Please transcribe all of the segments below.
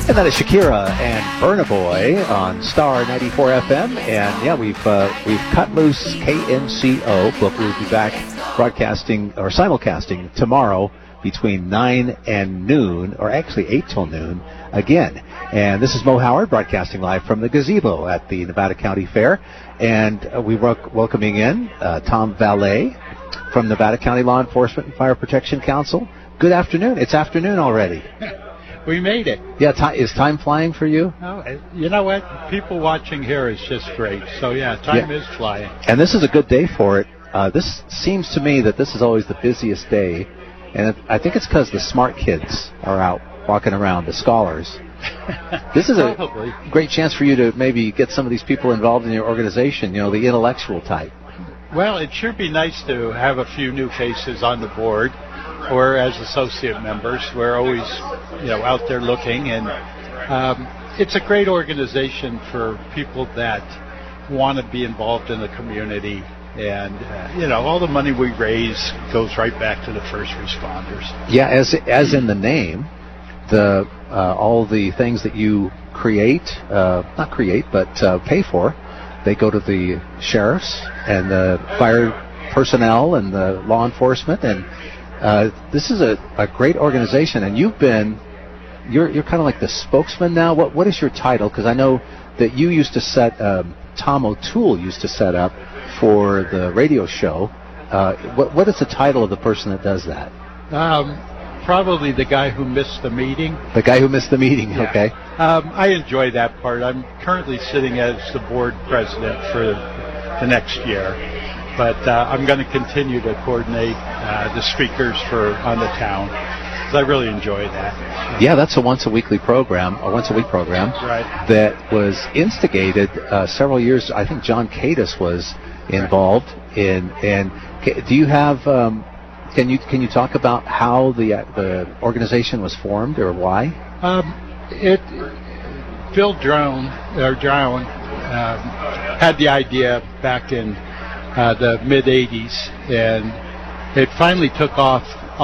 And that is Shakira and Burna Boy on Star 94 FM. And yeah, we've cut loose KNCO, but we'll be back broadcasting or simulcasting tomorrow between 9 and noon, or actually 8 till noon again. And this is Mo Howard broadcasting live from the gazebo at the Nevada County Fair. And we're welcoming in Tom Valet from Nevada County Law Enforcement and Fire Protection Council. Good afternoon. It's afternoon already. We made it. Yeah, is time flying for you? Oh, you know what? People watching here is just great. So, yeah, time is flying. And this is a good day for it. This seems to me that this is always the busiest day. And I think it's because the smart kids are out walking around, the scholars. This is a great chance for you to maybe get some of these people involved in your organization, you know, the intellectual type. Well, it sure be nice to have a few new faces on the board. Or as associate members, we're always, out there looking, and it's a great organization for people that want to be involved in the community. And all the money we raise goes right back to the first responders. Yeah, as in the name, all the things that you create, not create, but pay for, they go to the sheriffs and the fire personnel and the law enforcement. And this is a great organization, and you're kind of like the spokesman now. What is your title? Because I know that you used to Tom O'Toole used to set up for the radio show. What is the title of the person that does that? Probably the guy who missed the meeting. The guy who missed the meeting, yeah. Okay. I enjoy that part. I'm currently sitting as the board president for the next year. But I'm going to continue to coordinate the speakers on the town, because I really enjoy that. Yeah, that's a once-a-week program, right, that was instigated several years. I think John Cadis was involved in. And do you have? Can you talk about how the organization was formed or why? Phil Drown had the idea back in the mid-'80s, and it finally took off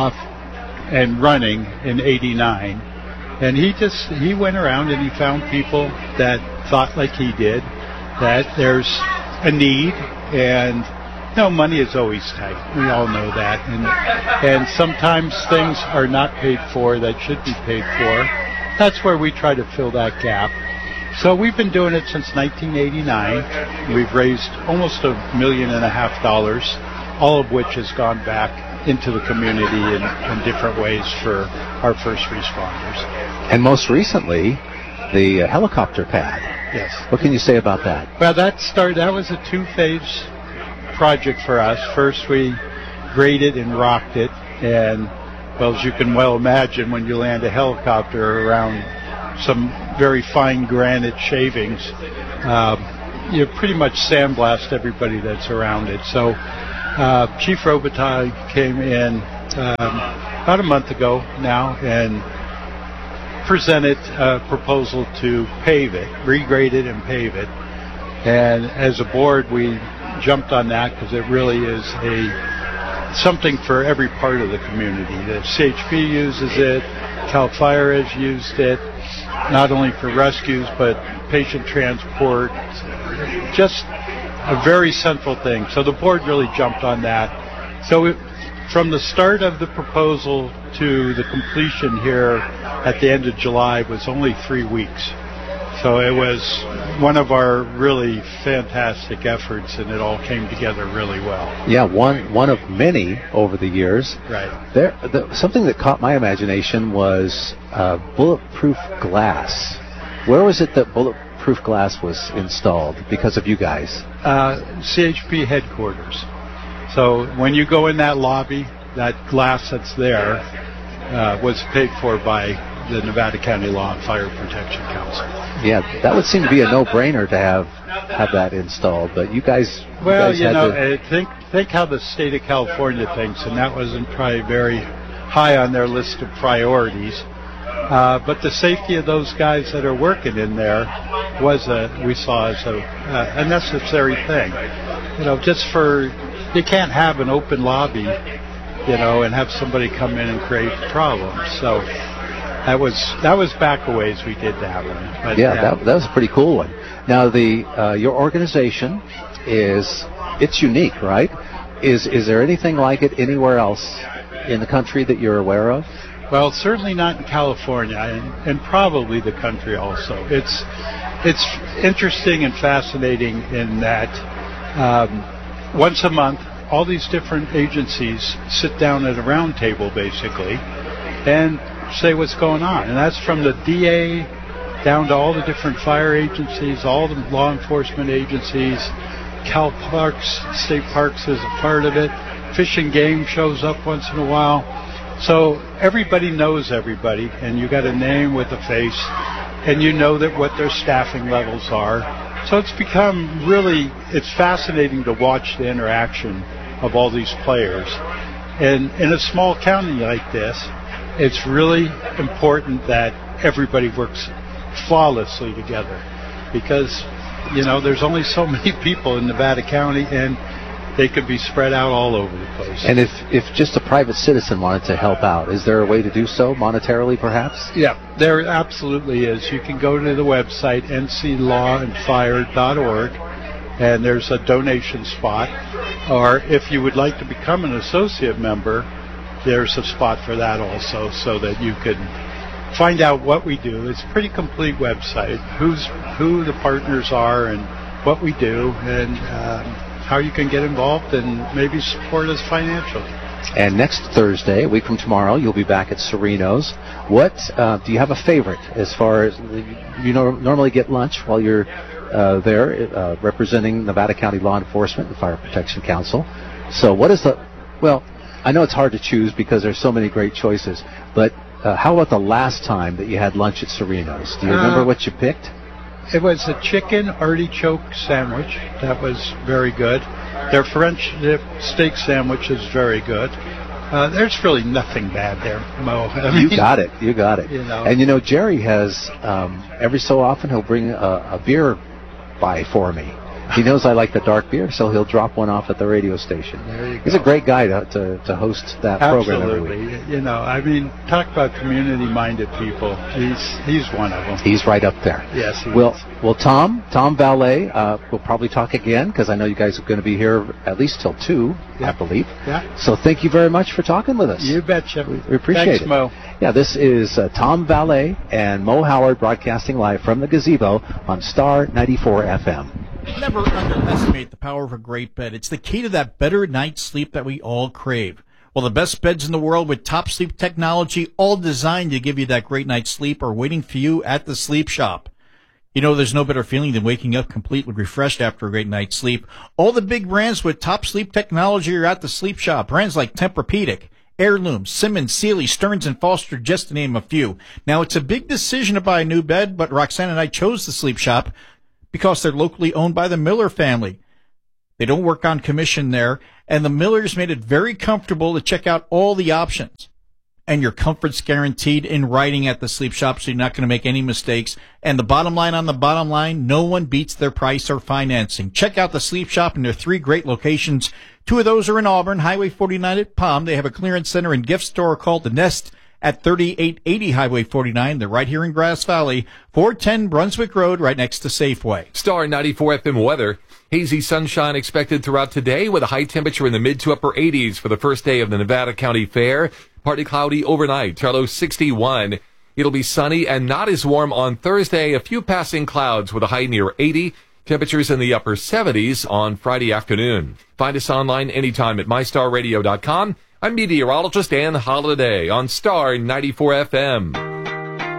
and running in '89. And he went around and he found people that thought like he did, that there's a need, and money is always tight. We all know that, and sometimes things are not paid for that should be paid for. That's where we try to fill that gap. So we've been doing it since 1989. We've raised almost $1.5 million, all of which has gone back into the community in different ways for our first responders. And most recently, the helicopter pad. Yes. What can you say about that? Well, that was a two-phase project for us. First, we graded and rocked it, and well, as you can well imagine, when you land a helicopter around some very fine granite shavings, you pretty much sandblast everybody that's around it. So Chief Robitaille came in about a month ago now and presented a proposal to pave it, regrade it and pave it. And as a board, we jumped on that because it really is something for every part of the community. The CHP uses it, CAL FIRE has used it, not only for rescues, but patient transport, just a very central thing. So the board really jumped on that. So from the start of the proposal to the completion here at the end of July was only 3 weeks. So it was one of our really fantastic efforts, and it all came together really well. Yeah, one of many over the years. Right. Something that caught my imagination was bulletproof glass. Where was it that bulletproof glass was installed because of you guys? CHP headquarters. So when you go in that lobby, that glass that's there was paid for by the Nevada County Law and Fire Protection Council. Yeah, that would seem to be a no-brainer to have that installed, but you guys... Well, think how the state of California thinks, and that wasn't probably very high on their list of priorities. But the safety of those guys that are working in there we saw as a necessary thing. You can't have an open lobby, and have somebody come in and create problems. So That was back a ways we did that one. But yeah, that was a pretty cool one. Now, your organization it's unique, right? Is there anything like it anywhere else in the country that you're aware of? Well, certainly not in California, and probably the country also. It's interesting and fascinating in that once a month, all these different agencies sit down at a round table, basically, and say what's going on. And that's from the DA down to all the different fire agencies, all the law enforcement agencies. Cal Parks, State Parks is a part of it. Fish and Game shows up once in a while. So everybody knows everybody, and you got a name with a face, and you know that what their staffing levels are. So it's become it's fascinating to watch the interaction of all these players. And in a small county like this, it's really important that everybody works flawlessly together, because there's only so many people in Nevada County, and they could be spread out all over the place. And if just a private citizen wanted to help out, is there a way to do so, monetarily perhaps? Yeah, there absolutely is. You can go to the website, nclawandfire.org, and there's a donation spot. Or if you would like to become an associate member, there's a spot for that also, so that you can find out what we do. It's a pretty complete website, who the partners are and what we do, and how you can get involved and maybe support us financially. And next Thursday, a week from tomorrow, you'll be back at Sereno's. What do you have a favorite as far as normally get lunch while you're there representing Nevada County Law Enforcement and Fire Protection Council? So what is I know it's hard to choose because there's so many great choices, but how about the last time that you had lunch at Sereno's? Do you remember what you picked? It was a chicken artichoke sandwich. That was very good. Their French dip steak sandwich is very good. There's really nothing bad there, Mo. You got it. And Jerry has, every so often he'll bring a beer by for me. He knows I like the dark beer, so he'll drop one off at the radio station. There you go. He's a great guy to host that program every week. Absolutely. Talk about community-minded people. He's one of them. He's right up there. Yes, he is. Well, Tom Valet, we'll probably talk again, because I know you guys are going to be here at least till 2, I believe. Yeah. So thank you very much for talking with us. You betcha. We appreciate it. Thanks, Mo. Yeah, this is Tom Valet and Mo Howard broadcasting live from the gazebo on Star 94 FM. Never underestimate the power of a great bed. It's the key to that better night's sleep that we all crave. Well, the best beds in the world with top sleep technology, all designed to give you that great night's sleep, are waiting for you at the Sleep Shop. There's no better feeling than waking up completely refreshed after a great night's sleep. All the big brands with top sleep technology are at the Sleep Shop. Brands like Tempur-Pedic, Heirloom, Simmons, Sealy, Stearns & Foster, just to name a few. Now, it's a big decision to buy a new bed, but Roxanne and I chose the Sleep Shop because they're locally owned by the Miller family. They don't work on commission there, and the Millers made it very comfortable to check out all the options. And your comfort's guaranteed in writing at the Sleep Shop, so you're not going to make any mistakes. And the bottom line on the bottom line, no one beats their price or financing. Check out the Sleep Shop in their 3 great locations. 2 of those are in Auburn, Highway 49 at Palm. They have a clearance center and gift store called The Nest at 3880 Highway 49. They're right here in Grass Valley, 410 Brunswick Road, right next to Safeway. Star 94 FM weather. Hazy sunshine expected throughout today with a high temperature in the mid to upper 80s for the first day of the Nevada County Fair. Partly cloudy overnight, low 61. It'll be sunny and not as warm on Thursday. A few passing clouds with a high near 80. Temperatures in the upper 70s on Friday afternoon. Find us online anytime at mystarradio.com. I'm meteorologist Ann Holiday on Star 94 FM.